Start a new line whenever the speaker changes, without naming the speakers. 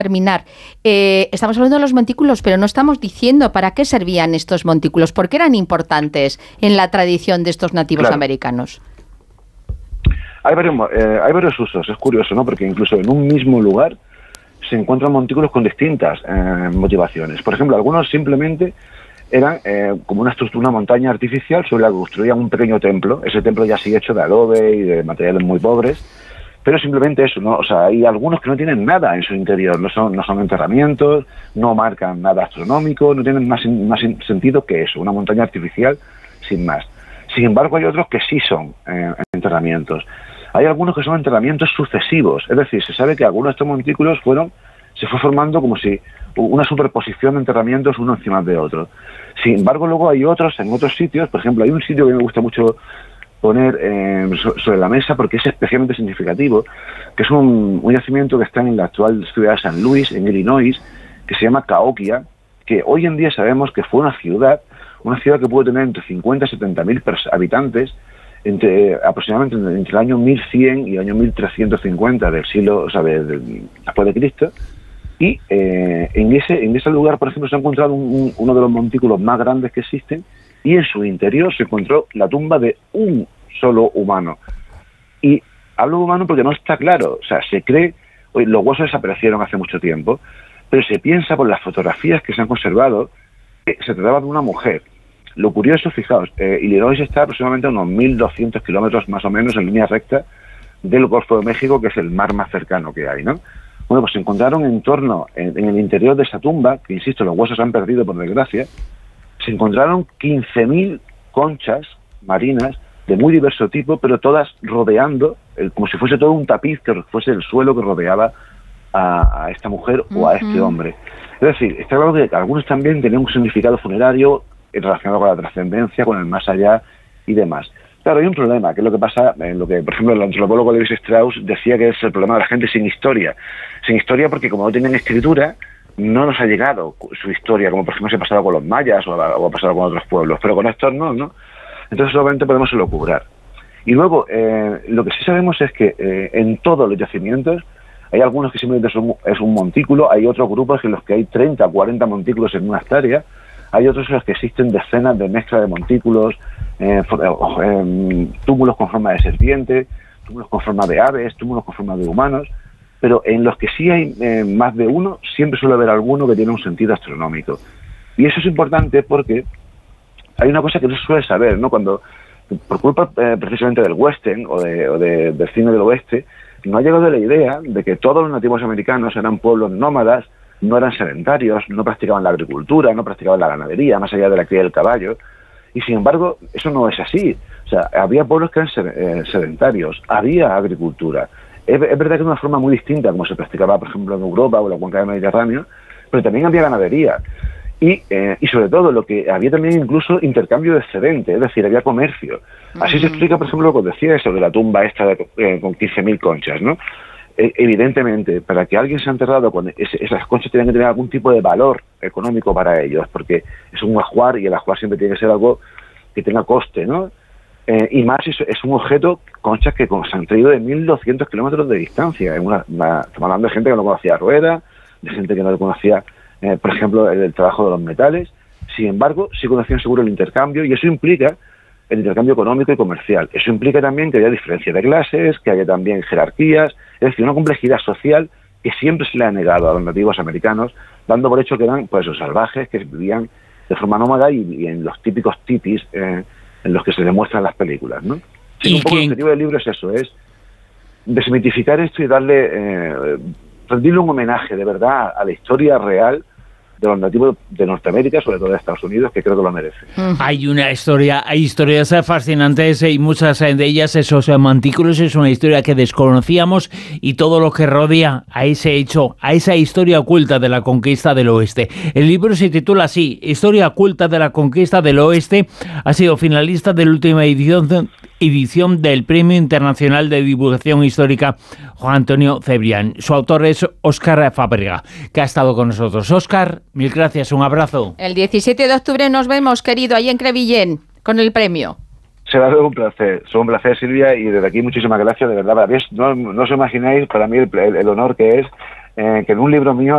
terminar, estamos hablando de los montículos, pero no estamos diciendo para qué servían estos montículos, por qué eran importantes en la tradición de estos nativos americanos.
Hay varios usos, es curioso, ¿no? Porque incluso en un mismo lugar se encuentran montículos con distintas motivaciones. Por ejemplo, algunos simplemente eran como una estructura, una montaña artificial sobre la que construían un pequeño templo. Ese templo ya sigue hecho de adobe y de materiales muy pobres, pero simplemente eso, ¿no? O sea, hay algunos que no tienen nada en su interior, no son enterramientos, no marcan nada astronómico, no tienen más sentido que eso, una montaña artificial sin más. Sin embargo, hay otros que sí son enterramientos. Hay algunos que son enterramientos sucesivos, es decir, se sabe que algunos de estos montículos se fue formando como si una superposición de enterramientos uno encima de otro. Sin embargo, luego hay otros en otros sitios, por ejemplo, hay un sitio que me gusta mucho poner sobre la mesa porque es especialmente significativo, que es un yacimiento que está en la actual ciudad de San Luis, en Illinois, que se llama Cahokia, que hoy en día sabemos que fue una ciudad que pudo tener entre 50 y 70 mil habitantes, aproximadamente entre el año 1100 y el año 1350 del siglo, después de Cristo. Y en ese lugar, por ejemplo, se ha encontrado uno de los montículos más grandes que existen, y en su interior se encontró la tumba de un solo humano. Y hablo de humano porque no está claro, o sea, se cree, los huesos desaparecieron hace mucho tiempo, pero se piensa por las fotografías que se han conservado que se trataba de una mujer. Lo curioso, fijaos, Illinois está aproximadamente a unos 1.200 kilómetros más o menos en línea recta del Golfo de México, que es el mar más cercano que hay, ¿no? Bueno, pues se encontraron en el interior de esa tumba, que insisto, los huesos se han perdido por desgracia, se encontraron 15.000 conchas marinas de muy diverso tipo, pero todas rodeando, como si fuese todo un tapiz, que fuese el suelo que rodeaba a esta mujer o a este hombre. Es decir, está claro que algunos también tenían un significado funerario relacionado con la trascendencia, con el más allá y demás. Claro, hay un problema, que es lo que pasa en lo que, por ejemplo, el antropólogo Lewis Strauss decía que es el problema de la gente sin historia. Sin historia porque como no tienen escritura, no nos ha llegado su historia, como por ejemplo se ha pasado con los mayas o ha pasado con otros pueblos, pero con estos no. Entonces solamente podemos elucubrar. Y luego, lo que sí sabemos es que en todos los yacimientos hay algunos que simplemente es un montículo, hay otros grupos en los que hay 30 o 40 montículos en una hectárea, hay otros en los que existen decenas de mezclas de montículos, túmulos con forma de serpiente, túmulos con forma de aves, túmulos con forma de humanos, pero en los que sí hay más de uno, siempre suele haber alguno que tiene un sentido astronómico. Y eso es importante porque hay una cosa que no se suele saber, ¿no? Cuando, por culpa precisamente del western o del cine del oeste, no ha llegado la idea de que todos los nativos americanos eran pueblos nómadas, no eran sedentarios, no practicaban la agricultura, no practicaban la ganadería, más allá de la cría del caballo. Y sin embargo, eso no es así. O sea, había pueblos que eran sedentarios, había agricultura. Es verdad que de una forma muy distinta, como se practicaba, por ejemplo, en Europa o en la cuenca del Mediterráneo, pero también había ganadería. Y sobre todo, lo que había también incluso intercambio de excedente, es decir, había comercio. Así se explica, por ejemplo, lo que os decía eso de la tumba esta con 15.000 conchas, ¿no? Evidentemente, para que alguien sea enterrado con esas conchas tienen que tener algún tipo de valor económico para ellos, porque es un ajuar y el ajuar siempre tiene que ser algo que tenga coste, ¿no? Y más es un objeto, conchas que se han traído de 1.200 kilómetros de distancia. Estamos hablando de gente que no conocía rueda, de gente que no conocía, por ejemplo, el trabajo de los metales. Sin embargo, sí conocían seguro el intercambio, y eso implica el intercambio económico y comercial. Eso implica también que haya diferencia de clases, que haya también jerarquías, es decir, una complejidad social que siempre se le ha negado a los nativos americanos, dando por hecho que eran pues los salvajes que vivían de forma nómada y en los típicos tipis en los que se demuestran las películas, ¿no? Sí, un poco el objetivo del libro es eso, es desmitificar esto y rendirle un homenaje de verdad a la historia real de los nativos de Norteamérica, sobre todo de Estados Unidos, que creo que lo merece.
Hay historias fascinantes y muchas de ellas, esos montículos, es una historia que desconocíamos y todo lo que rodea a ese hecho, a esa historia oculta de la conquista del oeste. El libro se titula así, Historia oculta de la conquista del oeste, ha sido finalista de la última edición del Premio Internacional de Divulgación Histórica Juan Antonio Cebrián. Su autor es Óscar Fábrega, que ha estado con nosotros. Óscar, mil gracias, un abrazo.
El 17 de octubre nos vemos, querido, ahí en Crevillén, con el premio.
Será un placer, Silvia, y desde aquí muchísimas gracias, de verdad. No os imagináis para mí el honor que es que en un libro mío